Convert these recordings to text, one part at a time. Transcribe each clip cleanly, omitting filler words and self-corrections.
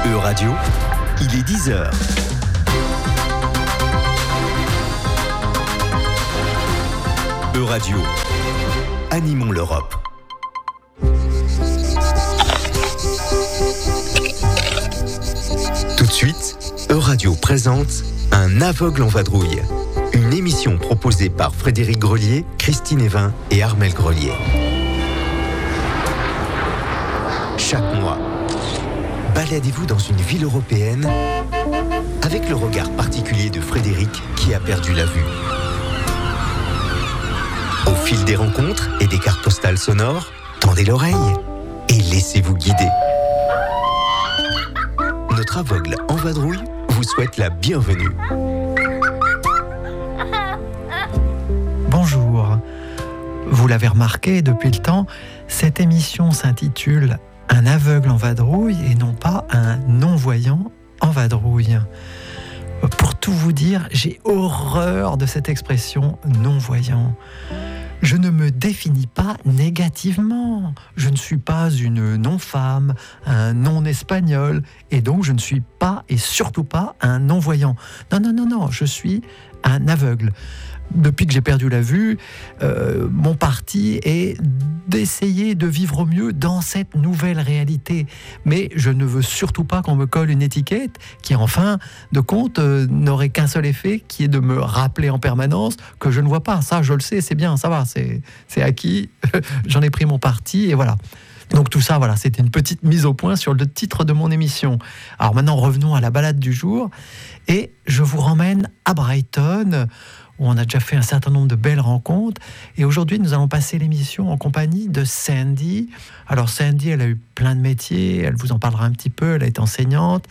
E-Radio, il est 10h. E-Radio, animons l'Europe. Tout de suite, E-Radio présente Un aveugle en vadrouille. Une émission proposée par Frédéric Grelier, Christine Evin et Armelle Grelier. Chaque mois, baladez-vous dans une ville européenne avec le regard particulier de Frédéric qui a perdu la vue. Au fil des rencontres et des cartes postales sonores, tendez l'oreille et laissez-vous guider. Notre aveugle en vadrouille vous souhaite la bienvenue. Bonjour. Vous l'avez remarqué depuis le temps, cette émission s'intitule Un aveugle en vadrouille et non pas un non-voyant en vadrouille. Pour tout vous dire, j'ai horreur de cette expression non-voyant. Je ne me définis pas négativement. Je ne suis pas une non-femme, un non-espagnol, et donc je ne suis pas, et surtout pas, un non-voyant. Non, je suis un aveugle. Depuis que j'ai perdu la vue, mon parti est d'essayer de vivre au mieux dans cette nouvelle réalité. Mais je ne veux surtout pas qu'on me colle une étiquette qui, en fin de compte, n'aurait qu'un seul effet, qui est de me rappeler en permanence que je ne vois pas. Ça, je le sais, c'est bien, ça va, c'est acquis. J'en ai pris mon parti et voilà. Donc tout ça, voilà, c'était une petite mise au point sur le titre de mon émission. Alors maintenant, revenons à la balade du jour. Et je vous ramène à Brighton, où on a déjà fait un certain nombre de belles rencontres. Et aujourd'hui, nous allons passer l'émission en compagnie de Sandy. Alors Sandy, elle a eu plein de métiers, elle vous en parlera un petit peu, elle est enseignante.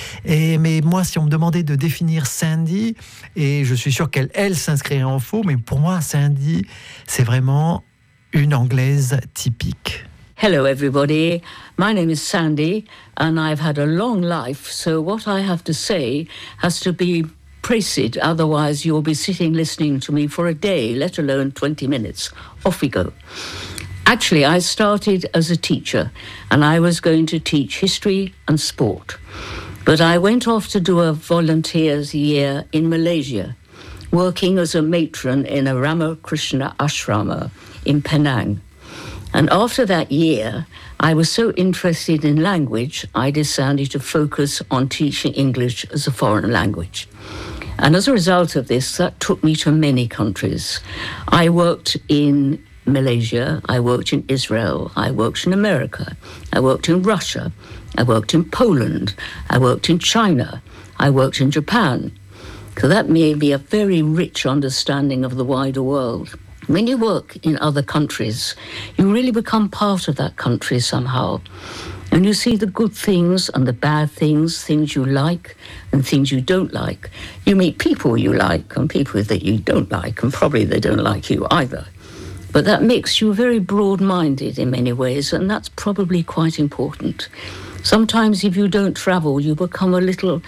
Mais moi, si on me demandait de définir Sandy, et je suis sûr qu'elle s'inscrirait en faux, mais pour moi, Sandy, c'est vraiment une Anglaise typique. Hello everybody, my name is Sandy and I've had a long life, so what I have to say has to be precise, otherwise you'll be sitting listening to me for a day, let alone 20 minutes. Off we go. Actually, I started as a teacher and I was going to teach history and sport. But I went off to do a volunteer's year in Malaysia, working as a matron in a Ramakrishna ashrama in Penang. And after that year, I was so interested in language, I decided to focus on teaching English as a foreign language. And as a result of this, that took me to many countries. I worked in Malaysia, I worked in Israel, I worked in America, I worked in Russia, I worked in Poland, I worked in China, I worked in Japan. So that made me a very rich understanding of the wider world. When you work in other countries, you really become part of that country somehow. And you see the good things and the bad things, things you like and things you don't like. You meet people you like and people that you don't like, and probably they don't like you either. But that makes you very broad-minded in many ways, and that's probably quite important. Sometimes if you don't travel, you become a little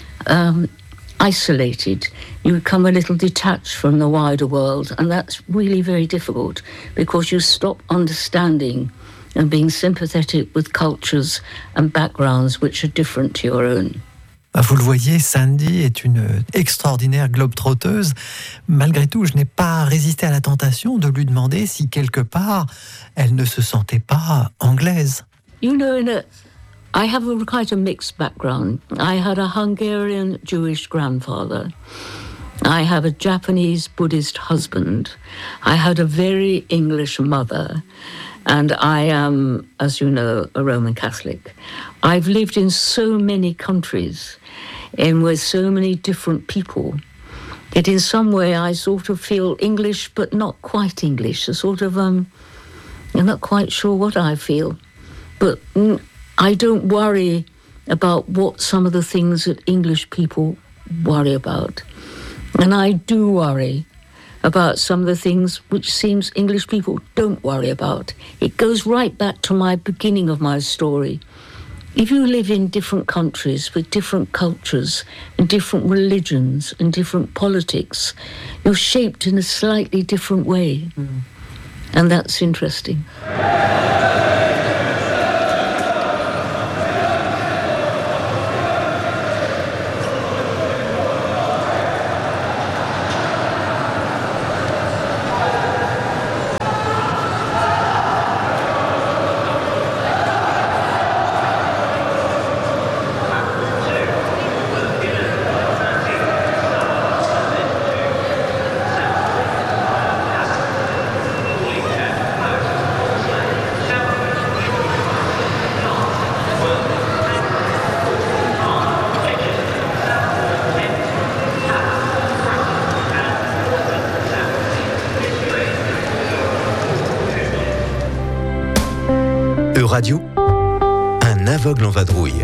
isolated, you become a little detached from the wider world, and that's really very difficult because you stop understanding and being sympathetic with cultures and backgrounds which are different to your own. Vous le voyez, Sandy est une extraordinaire globe-trotteuse. Malgré tout, je n'ai pas résisté à la tentation de lui demander si quelque part elle ne se sentait pas anglaise. You know, I have quite a mixed background. I had a Hungarian Jewish grandfather. I have a Japanese Buddhist husband. I had a very English mother. And I am, as you know, a Roman Catholic. I've lived in so many countries and with so many different people that in some way I sort of feel English but not quite English. A sort of, I'm not quite sure what I feel. But I don't worry about what some of the things that English people worry about. And I do worry about some of the things which seems English people don't worry about. It goes right back to my beginning of my story. If you live in different countries with different cultures and different religions and different politics, you're shaped in a slightly different way. And that's interesting. aveugle en vadrouille.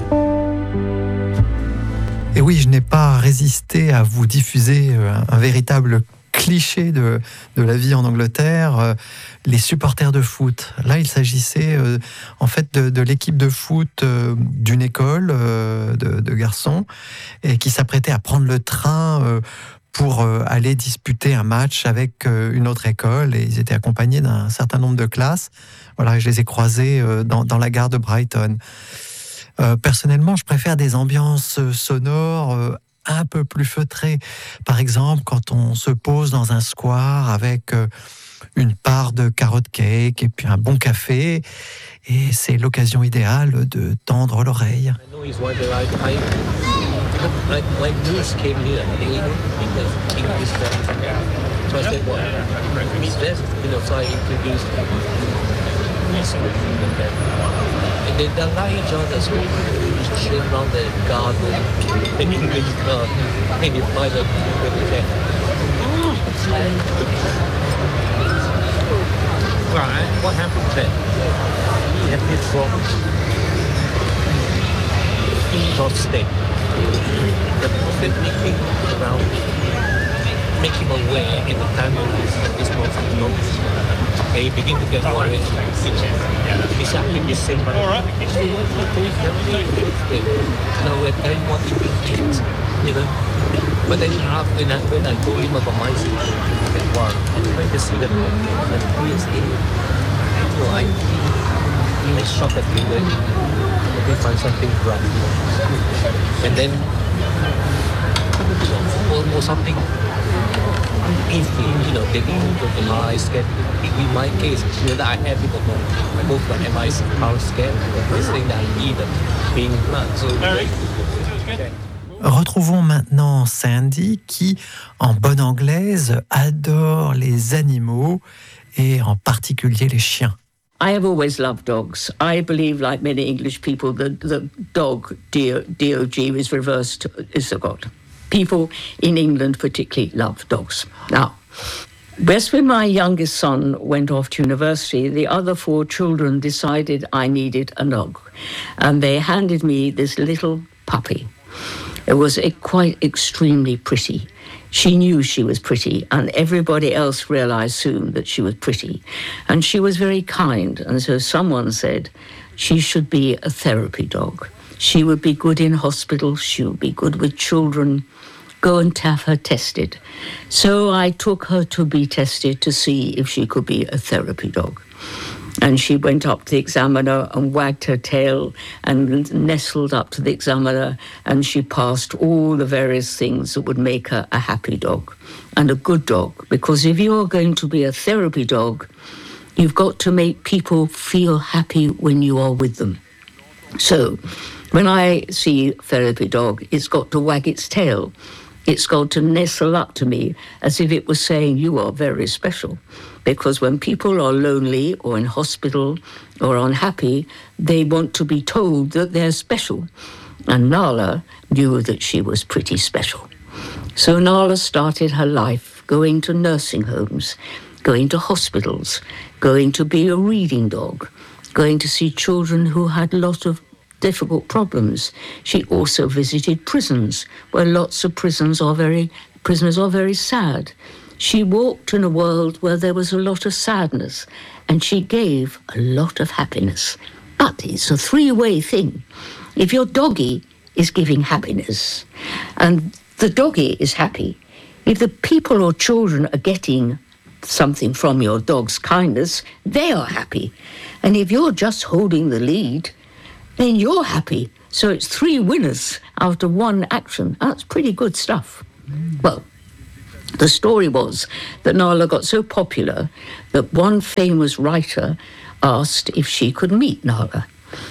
Et oui, je n'ai pas résisté à vous diffuser un véritable cliché de la vie en Angleterre, les supporters de foot. Là, il s'agissait en fait de l'équipe de foot d'une école de garçons et qui s'apprêtait à prendre le train pour aller disputer un match avec une autre école, et ils étaient accompagnés d'un certain nombre de classes. Voilà, je les ai croisés dans la gare de Brighton. Personnellement, je préfère des ambiances sonores un peu plus feutrées. Par exemple, quand on se pose dans un square avec une part de carrot cake et puis un bon café, et c'est l'occasion idéale de tendre l'oreille. My niece came here in the English family. So I said, well, meet this, so I introduced them. And then the lions on the street, chilling around the garden, in English, and you find them with the head. Right, what happened then? He had this problems. He got sick. The prophet came around, make him aware in the time of this prophet notice. They begin to get worried. He's actually the same. All right. Now we're telling what he thinks, But then when I told him about my situation, he said, wow, I'm trying to see the prophet, and he is in. So I shocked at him when they find something wrong. And then almost something easy, they didn't go to MRI scan. In my case, that I have it at home. Both the MRI scan, the first thing that I need being blood. So, Retrouvons maintenant Sandy qui, en bonne anglaise, adore les animaux et en particulier les chiens. I have always loved dogs. I believe, like many English people, that the dog, D-O-G, is reversed is a god. People in England particularly love dogs. Now, just when my youngest son went off to university, the other 4 children decided I needed a dog. And they handed me this little puppy. It was quite extremely pretty. She knew she was pretty, and everybody else realized soon that she was pretty. And she was very kind, and so someone said she should be a therapy dog. She would be good in hospital, she would be good with children. Go and have her tested. So I took her to be tested to see if she could be a therapy dog. And she went up to the examiner and wagged her tail and nestled up to the examiner, and she passed all the various things that would make her a happy dog and a good dog. Because if you're going to be a therapy dog, you've got to make people feel happy when you are with them. So when I see a therapy dog, it's got to wag its tail. It's got to nestle up to me as if it was saying, you are very special. Because when people are lonely or in hospital or unhappy, they want to be told that they're special. And Nala knew that she was pretty special. So Nala started her life going to nursing homes, going to hospitals, going to be a reading dog, going to see children who had a lot of difficult problems. She also visited prisons, where lots of prisoners are very sad. She walked in a world where there was a lot of sadness, and she gave a lot of happiness. But it's a 3-way thing. If your doggy is giving happiness, and the doggy is happy, if the people or children are getting something from your dog's kindness, they are happy. And if you're just holding the lead, then you're happy. So it's 3 winners out of 1 action. That's pretty good stuff. Well, the story was that Nala got so popular that one famous writer asked if she could meet Nala.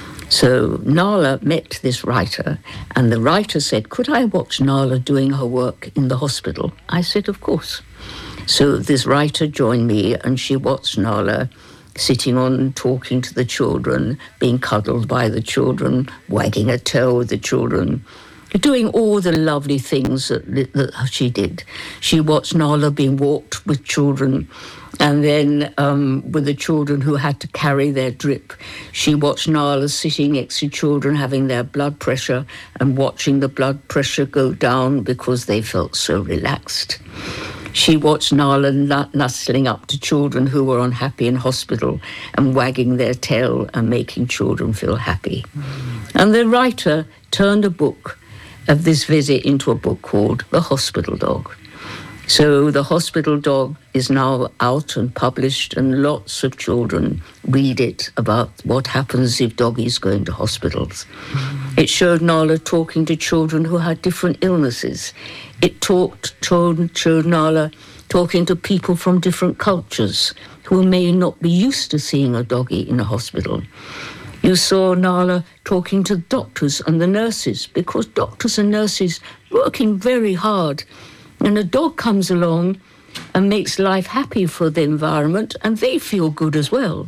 So Nala met this writer, and the writer said, could I watch Nala doing her work in the hospital? I said, of course. So this writer joined me, and she watched Nala sitting on, talking to the children, being cuddled by the children, wagging her tail with the children, doing all the lovely things that she did. She watched Nala being walked with children, and then with the children who had to carry their drip. She watched Nala sitting next to children having their blood pressure and watching the blood pressure go down because they felt so relaxed. She watched Nala nestling up to children who were unhappy in hospital and wagging their tail and making children feel happy. And the writer turned a book of this visit into a book called The Hospital Dog. So The Hospital Dog is now out and published, and lots of children read it about what happens if doggies go into hospitals. It showed Nala talking to children who had different illnesses. It showed Nala talking to people from different cultures who may not be used to seeing a doggie in a hospital. You saw Nala talking to doctors and the nurses, because doctors and nurses working very hard. And a dog comes along and makes life happy for the environment, and they feel good as well.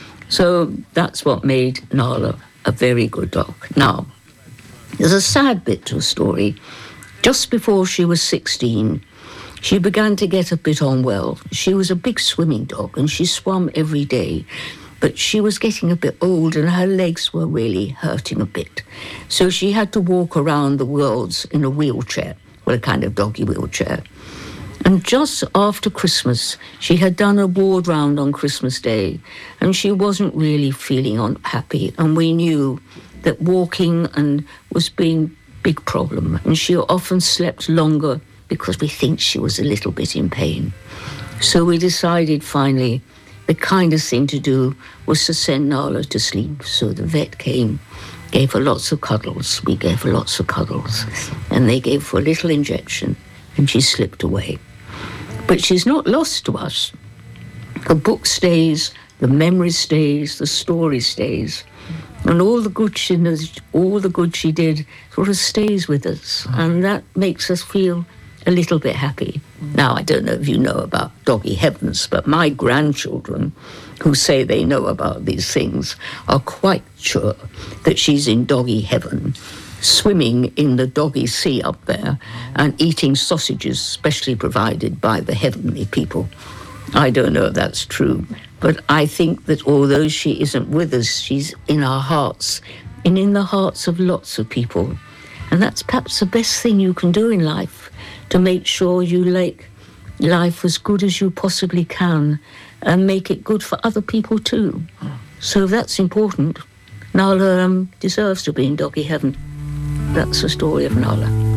So that's what made Nala a very good dog. Now, there's a sad bit to the story. Just before she was 16, she began to get a bit unwell. She was a big swimming dog, and she swam every day. But she was getting a bit old, and her legs were really hurting a bit. So she had to walk around the world in a wheelchair. Well, a kind of doggy wheelchair. And just after Christmas, she had done a ward round on Christmas Day, and she wasn't really feeling unhappy. And we knew that walking was being a big problem. And she often slept longer because we think she was a little bit in pain. So we decided finally the kindest thing to do was to send Nala to sleep. So the vet came, gave her lots of cuddles. We gave her lots of cuddles. And they gave her a little injection, and she slipped away. But she's not lost to us. The book stays, the memory stays, the story stays. And all the good she knows, all the good she did sort of stays with us. And that makes us feel a little bit happy. Now, I don't know if you know about doggy heavens, but my grandchildren who say they know about these things are quite sure that she's in doggy heaven, swimming in the doggy sea up there and eating sausages specially provided by the heavenly people. I don't know if that's true, but I think that although she isn't with us, she's in our hearts and in the hearts of lots of people. And that's perhaps the best thing you can do in life, to make sure you make life as good as you possibly can and make it good for other people too. So that's important. Nala deserves to be in doggy heaven. That's the story of Nala.